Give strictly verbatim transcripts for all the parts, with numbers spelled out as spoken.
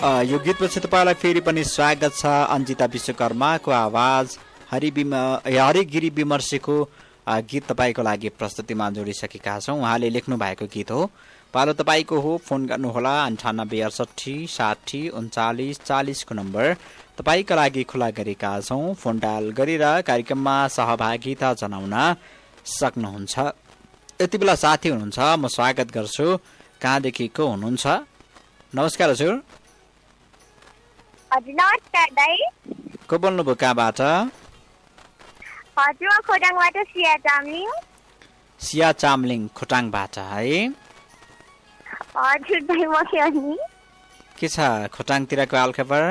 A, यो गीतपछि तपाईँलाई फेरि पनि स्वागत छ। अन्जिता विश्वकर्माको आवाज हरिबिम हरिगिरी विमर्शेको अ, गीत तपाईँको लागि प्रस्तुतिमा जोडिसकेका छौँ। उहाँले लेख्नु भएको गीत हो। पालो तपाईँको हो। फोन गर्नुहोला अन्ठानब्बे अडसठी साठी उन्चालिस चालिसको नम्बर तपाईँका लागि खुला गरेका छौँ। फोन डायल गरेर कार्यक्रममा सहभागिता जनाउन सक्नुहुन्छ। यति बेला साथी हुनुहुन्छ, म स्वागत गर्छु। कहाँदेखि को हुनुहुन्छ? नमस्कार हजुर। हजुर नमस्कार दाइ। को बोल्नुभयो, कहाँबाट? हजुर म खोटाङबाट सिया चामलिङ। सिया चामलिङ खोटाङबाट है? हजुर दाइ म के अनि के छ खोटाङतिरको हालखबर?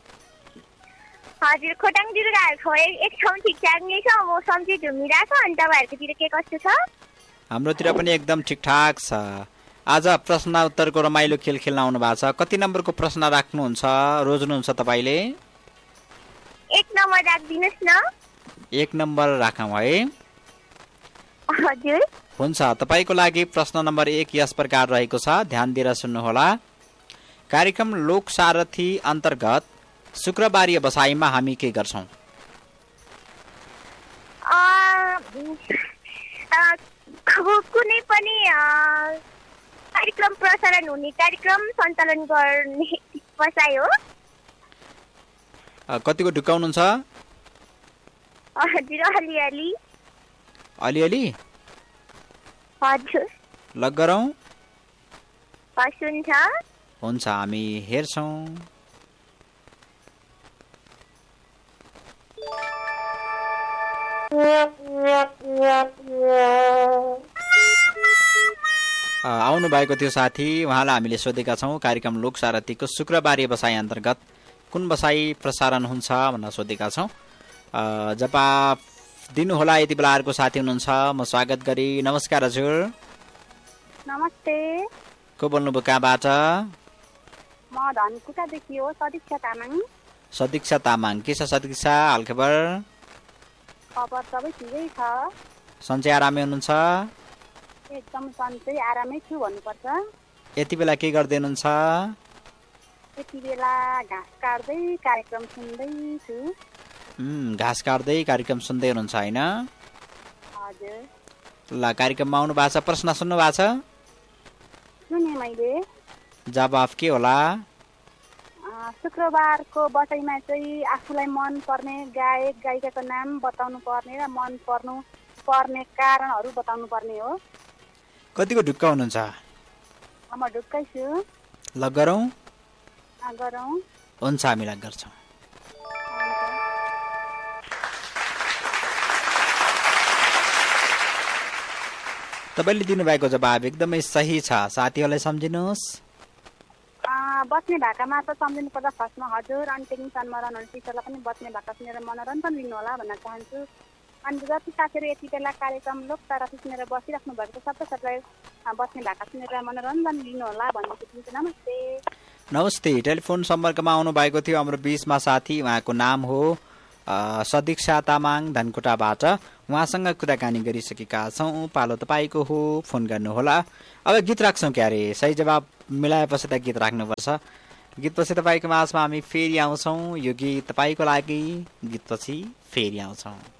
हजुर खोटाङतिरको हालखबर एकदम ठिकठाक नै छ। मौसम चाहिँ झुमिरहेको छ। अनि तपाईँहरूकोतिर के कस्तो छ? हाम्रोतिर पनि एकदम ठिकठाक छ। आज प्रश्न उत्तरको रमाइलो खेल खेल्न आउनु भएको छ। कति नम्बरको प्रश्न राख्नुहुन्छ, रोज्नुहुन्छ तपाईँले? एक नम्बर राखिदिनुहोस् न। एक नम्बर राखौँ है? हजुर हुन्छ। तपाईँको लागि प्रश्न नम्बर एक यस प्रकार रहेको छ, ध्यान दिएर सुन्नुहोला। कार्यक्रम लोक सारथी अन्तर्गत शुक्रबारीय बसाइमा हामी के गर्छौँ? कुनै पनि कार्यक्रम प्रसारण हुने कार्यक्रम सञ्चालन गर्ने बसाइ हो। कतिको ढुकाउनुहुन्छ? हजुर अलिअलि। अलिअलि? हजुर लग गरौँ? हस् हुन्छ। हुन्छ, हामी हेर्छौँ। आउनु भएको थियो साथी, उहाँलाई हामीले सोधेका छौँ कार्यक्रम लोक सारथीको शुक्रबारे बसाइ अन्तर्गत कुन बसाइ प्रसारण हुन्छ भनेर सोधेका छौँ। जवाफ दिनुहोला। यति बेला अर्को साथी हुनुहुन्छ, म स्वागत गरी। नमस्कार हजुर। नमस्ते। को बोल्नुभयो, कहाँबाट? म धनकुटादेखि हो, सदिक्षा तामाङ। सदिक्षा तामाङ। के छ सदिक्षा हालखबर? खबर सबै ठिकै छ। सन्चै आरामै हुनुहुन्छ? एकदम सन्चै आरामै छु भन्नुपर्छ। यति बेला के गर्दै हुनुहुन्छ? यति बेला घाँस काट्दै कार्यक्रम सुन्दै छु। घाँस काट्दै कार्यक्रम सुन्दै हुनुहुन्छ होइन? हजुर। ल, कार्यक्रममा आउनु भएको छ, प्रश्न सुन्नु भएको छ? सुने मैले। जवाफ के होला? शुक्रबारको बसाइमा चाहिँ आफूलाई मन पर्ने गायक गायिकाको नाम बताउनु पर्ने र मन पर्नु पर्ने कारणहरू बताउनु पर्ने हो। कतिको ढुक्क हुनुहुन्छ? म ढुक्कै छु। लग गरौँ? गरौँ। हुन्छ, हामी लग गर्छौँ। तपाईँले दिनुभएको जवाब एकदमै सही छ। साथीहरूलाई सम्झिनुहोस्। बस्ने भाकामा त सम्झिनु पर्दा फर्स्टमा हजुर अनि टेक्निसियन मरनहरू टिचरलाई पनि बस्ने भाका सुनेर मनोरञ्जन लिनुहोला भन्न चाहन्छु। अनि जति साथीहरू यति बेला कार्यक्रम लोक सारथी सुनेर बसिराख्नु भएको सबै सबैलाई बस्ने भाका सुनेर मनोरञ्जन लिनुहोला भन्ने चाहन्छु। नमस्ते। नमस्ते। टेलिफोन सम्पर्कमा आउनु भएको थियो हाम्रो बिचमा साथी, उहाँको नाम हो सदिक्षा तामाङ धनकुटाबाट। उहाँसँग कुराकानी गरिसकेका छौँ। पालो तपाईँको हो, फोन गर्नुहोला। अब गीत राख्छौँ क्यारे? सही जवाब मिलाएपछि त गीत राख्नुपर्छ। गीतपछि तपाईँको माझमा हामी फेरि आउँछौँ। यो गीत तपाईँको लागि, गीतपछि फेरि आउँछौँ।